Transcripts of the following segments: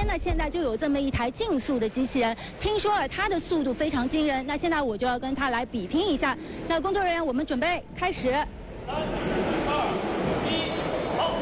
呢，现在就有这么一台竞速的机器人，听说它的速度非常惊人。那现在我就要跟它来比拼一下。那工作人员，我们准备开始。3、2、1，好！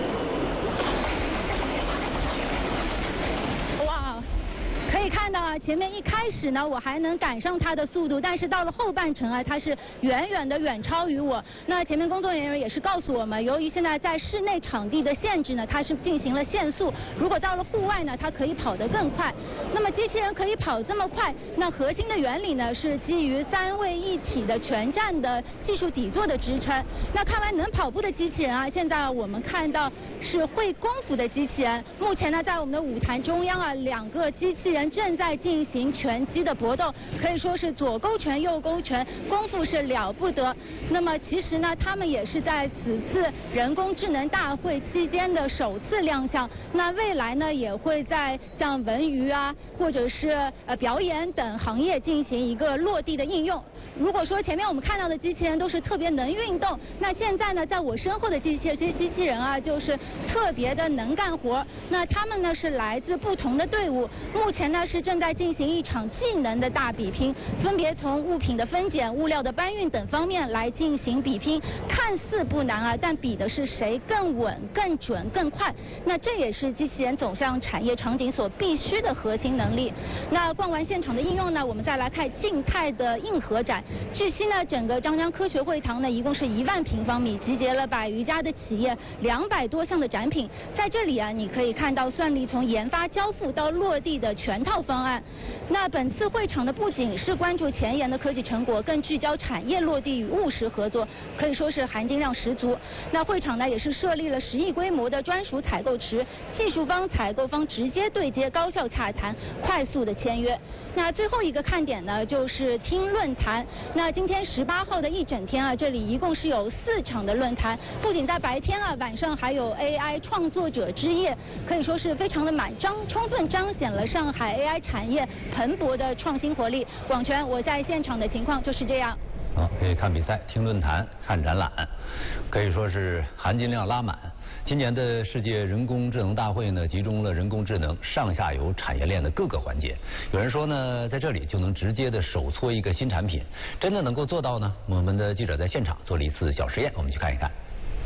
哇！可以看到啊，前面一开始呢，我还能赶上它的速度，但是到了后半程啊，它是远超于我。那前面工作人员也是告诉我们，由于现在在室内场地的限制呢，它是进行了限速。如果到了户外呢，它可以跑得更快。那么机器人可以跑这么快，那核心的原理呢是基于3位一体的全站的技术底座的支撑。那看来能跑步的机器人啊，现在我们看到是会功夫的机器人。目前呢，在我们的舞台中央啊，2个机器人正在进行拳击的搏斗，可以说是左勾拳右勾拳，功夫是了不得。那么其实呢，他们也是在此次人工智能大会期间的首次亮相。那未来呢，也会在像文娱啊，或者是表演等行业进行一个落地的应用。如果说前面我们看到的机器人都是特别能运动，那现在呢，在我身后的这些机器人啊，就是特别的能干活。那他们呢是来自不同的队伍，目前呢是正在进行一场技能的大比拼，分别从物品的分拣、物料的搬运等方面来进行比拼。看似不难啊，但比的是谁更稳、更准、更快。那这也是机器人走向产业场景所必须的核心能力。那逛完现场的应用呢，我们再来看静态的硬核展。据悉呢，整个张江科学会堂呢，一共是1万平方米，集结了100余家的企业，200多项的展品。在这里啊，你可以看到算力从研发、交付到落地的全套方案。那本次会场呢，不仅是关注前沿的科技成果，更聚焦产业落地与务实合作，可以说是含金量十足。那会场呢，也是设立了10亿规模的专属采购池，技术方、采购方直接对接，高效洽谈，快速的签约。那最后一个看点呢，就是听论坛。那今天18号的一整天啊，这里一共是有4场的论坛，不仅在白天啊，晚上还有 AI 创作者之夜，可以说是非常的满张，充分彰显了上海 AI 产业蓬勃的创新活力。广泉，我在现场的情况就是这样。 好，可以看比赛、听论坛、看展览，可以说是含金量拉满。今年的世界人工智能大会呢，集中了人工智能上下游产业链的各个环节。有人说呢，在这里就能直接的手搓一个新产品，真的能够做到呢？我们的记者在现场做了一次小实验，我们去看一看。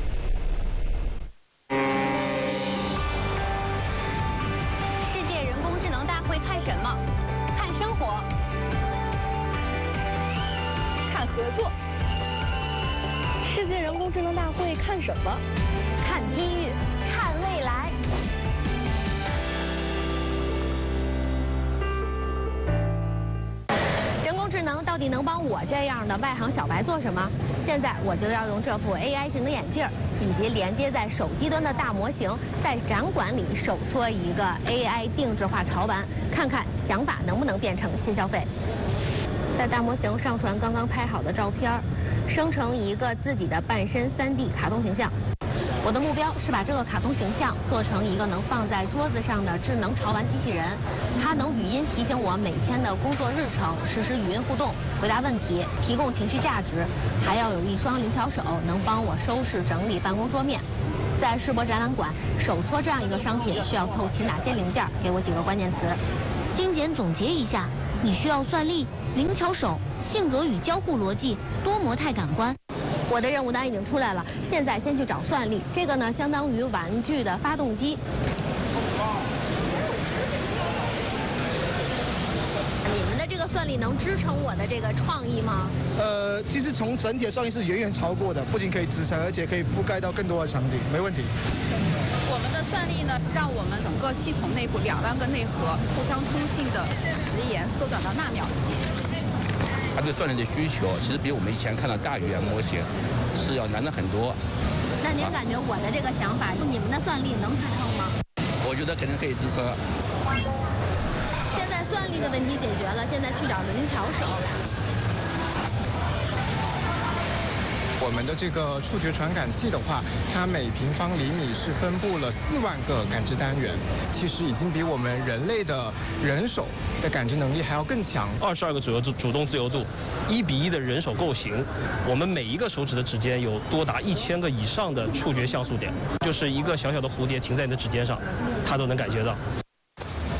世界人工智能大会看什么？看生活，看合作。 世界人工智能大会看什么？ 看机遇，看未来。人工智能到底能帮我这样的外行小白做什么？现在我就要用这副 AI 型的眼镜以及连接在手机端的大模型，在展馆里手搓一个 AI 定制化潮玩，看看想法能不能变成新消费。在大模型上传刚刚拍好的照片，生成一个自己的半身3D 卡通形象。我的目标是把这个卡通形象做成一个能放在桌子上的智能潮玩机器人，它能语音提醒我每天的工作日程，实时语音互动，回答问题，提供情绪价值，还要有一双灵巧手，能帮我收拾整理办公桌面。在世博展览馆，手搓这样一个商品需要凑齐哪些零件？给我几个关键词。 精简总结一下，你需要算力、灵巧手、性格与交互逻辑、多模态感官。 我的任务单已经出来了，现在先去找算力。这个呢，相当于玩具的发动机。你们的这个算力能支撑我的这个创意吗？ 其实从整体的算力是远远超过的，不仅可以支撑，而且可以覆盖到更多的场景，没问题。 我们的算力呢，让我们整个系统内部2万个内核互相通信的时延缩短到纳秒级。 它对算力的需求，其实比我们以前看到大语言模型是要难的很多。 那您感觉我的这个想法，你们的算力能支撑吗？ 我觉得肯定可以支撑。 现在算力的问题解决了，现在去找灵巧手。 我们的这个触觉传感器的话，它每平方厘米是分布了4万个感知单元，其实已经比我们人类的人手的感知能力还要更强。 22个左右主动自由度，1:1的人手构型，我们每一个手指的指尖有多达1000个以上的触觉像素点，就是一个小小的蝴蝶停在你的指尖上，它都能感觉到。